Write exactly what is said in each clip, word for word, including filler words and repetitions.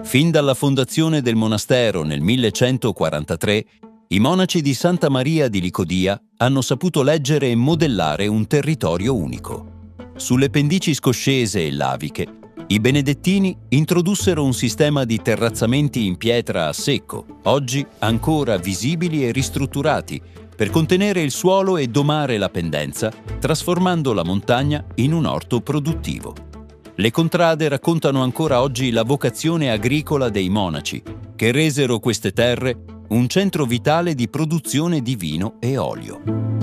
Fin dalla fondazione del monastero nel millecentoquarantatré, i monaci di Santa Maria di Licodia hanno saputo leggere e modellare un territorio unico. Sulle pendici scoscese e laviche, i benedettini introdussero un sistema di terrazzamenti in pietra a secco, oggi ancora visibili e ristrutturati, per contenere il suolo e domare la pendenza, trasformando la montagna in un orto produttivo. Le contrade raccontano ancora oggi la vocazione agricola dei monaci, che resero queste terre un centro vitale di produzione di vino e olio.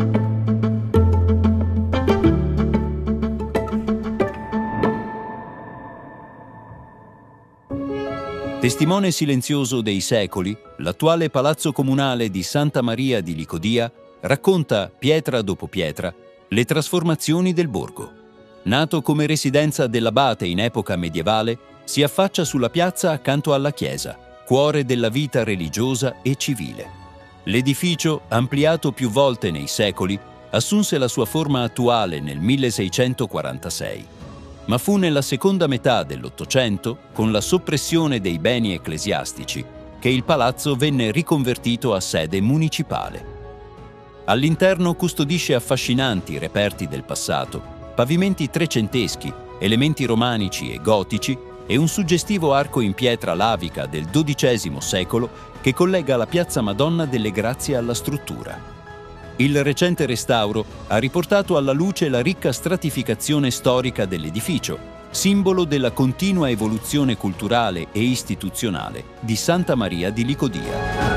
Testimone silenzioso dei secoli, l'attuale palazzo comunale di Santa Maria di Licodia racconta, pietra dopo pietra, le trasformazioni del borgo. Nato come residenza dell'abate in epoca medievale, si affaccia sulla piazza accanto alla chiesa, cuore della vita religiosa e civile. L'edificio, ampliato più volte nei secoli, assunse la sua forma attuale nel milleseicentoquarantasei. Ma fu nella seconda metà dell'Ottocento, con la soppressione dei beni ecclesiastici, che il palazzo venne riconvertito a sede municipale. All'interno custodisce affascinanti reperti del passato, pavimenti trecenteschi, elementi romanici e gotici e un suggestivo arco in pietra lavica del dodicesimo secolo che collega la piazza Madonna delle Grazie alla struttura. Il recente restauro ha riportato alla luce la ricca stratificazione storica dell'edificio, simbolo della continua evoluzione culturale e istituzionale di Santa Maria di Licodia.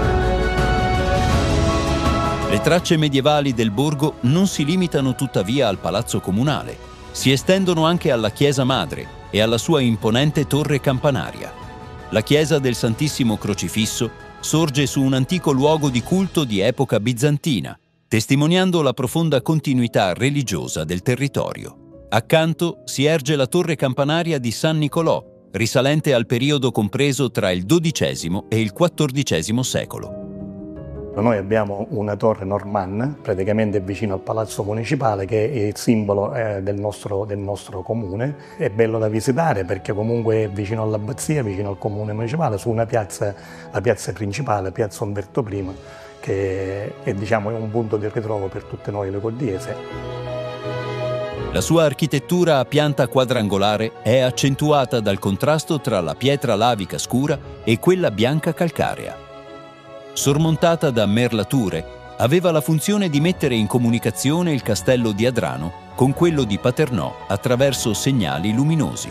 Le tracce medievali del borgo non si limitano tuttavia al palazzo comunale, si estendono anche alla chiesa madre e alla sua imponente torre campanaria. La chiesa del Santissimo Crocifisso sorge su un antico luogo di culto di epoca bizantina, testimoniando la profonda continuità religiosa del territorio. Accanto si erge la torre campanaria di San Nicolò, risalente al periodo compreso tra il dodicesimo e il quattordicesimo secolo. Noi abbiamo una torre normanna, praticamente vicino al Palazzo Municipale, che è il simbolo eh, del, nostro, del nostro comune. È bello da visitare perché comunque è vicino all'abbazia, vicino al comune municipale, su una piazza, la piazza principale, piazza Umberto primo, che è, diciamo, è un punto di ritrovo per tutte noi licodiesi. La sua architettura a pianta quadrangolare è accentuata dal contrasto tra la pietra lavica scura e quella bianca calcarea. Sormontata da merlature, aveva la funzione di mettere in comunicazione il castello di Adrano con quello di Paternò attraverso segnali luminosi.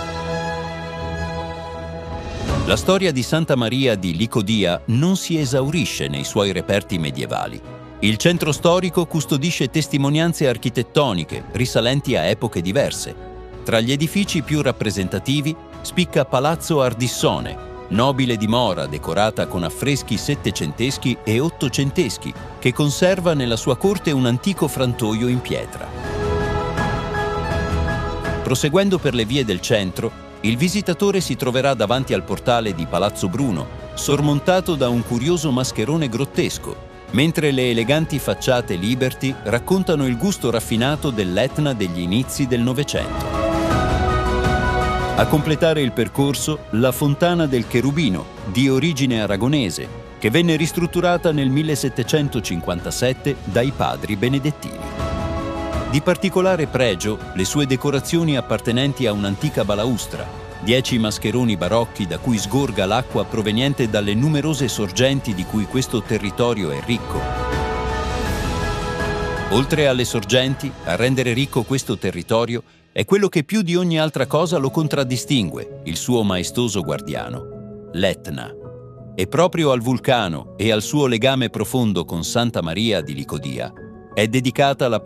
La storia di Santa Maria di Licodia non si esaurisce nei suoi reperti medievali. Il centro storico custodisce testimonianze architettoniche risalenti a epoche diverse. Tra gli edifici più rappresentativi spicca Palazzo Ardissone, nobile dimora decorata con affreschi settecenteschi e ottocenteschi, che conserva nella sua corte un antico frantoio in pietra. Proseguendo per le vie del centro, il visitatore si troverà davanti al portale di Palazzo Bruno, sormontato da un curioso mascherone grottesco, mentre le eleganti facciate Liberty raccontano il gusto raffinato dell'Etna degli inizi del Novecento. A completare il percorso, la Fontana del Cherubino, di origine aragonese, che venne ristrutturata nel millesettecentocinquantasette dai padri benedettini. Di particolare pregio le sue decorazioni appartenenti a un'antica balaustra, dieci mascheroni barocchi da cui sgorga l'acqua proveniente dalle numerose sorgenti di cui questo territorio è ricco. Oltre alle sorgenti, a rendere ricco questo territorio è quello che più di ogni altra cosa lo contraddistingue, il suo maestoso guardiano, l'Etna. E proprio al vulcano e al suo legame profondo con Santa Maria di Licodia è dedicata la